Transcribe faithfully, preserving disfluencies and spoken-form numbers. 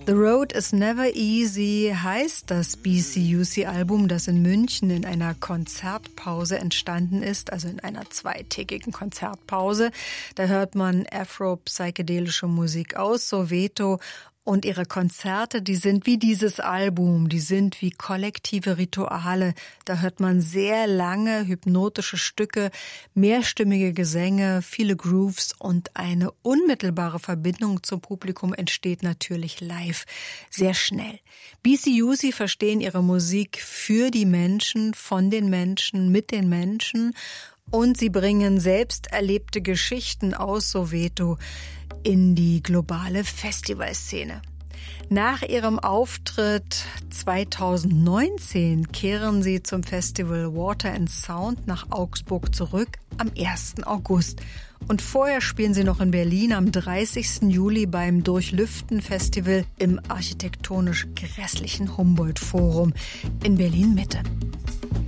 The Road is Never Easy heißt das B C U C-Album, das in München in einer Konzertpause entstanden ist, also in einer zweitägigen Konzertpause. Da hört man afro-psychedelische Musik aus Soweto. Und ihre Konzerte, die sind wie dieses Album, die sind wie kollektive Rituale. Da hört man sehr lange hypnotische Stücke, mehrstimmige Gesänge, viele Grooves und eine unmittelbare Verbindung zum Publikum entsteht natürlich live, sehr schnell. B C U C verstehen ihre Musik für die Menschen, von den Menschen, mit den Menschen und sie bringen selbst erlebte Geschichten aus Soweto in die globale Festivalszene. Nach ihrem Auftritt zweitausendneunzehn kehren sie zum Festival Water and Sound nach Augsburg zurück am ersten August. Und vorher spielen sie noch in Berlin am dreißigsten Juli beim Durchlüften-Festival im architektonisch grässlichen Humboldt-Forum in Berlin-Mitte.